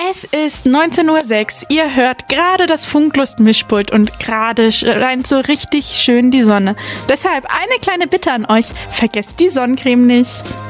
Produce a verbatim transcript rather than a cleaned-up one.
Es ist neunzehn Uhr sechs, ihr hört gerade das Funklust-Mischpult und gerade scheint so richtig schön die Sonne. Deshalb eine kleine Bitte an euch, vergesst die Sonnencreme nicht.